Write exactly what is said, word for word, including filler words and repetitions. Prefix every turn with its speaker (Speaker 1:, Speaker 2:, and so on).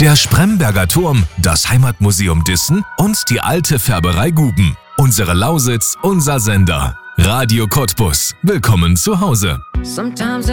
Speaker 1: der Spremberger Turm, das Heimatmuseum Dissen und die alte Färberei Guben. Unsere Lausitz, unser Sender. Radio Cottbus. Willkommen zu Hause.
Speaker 2: Sometimes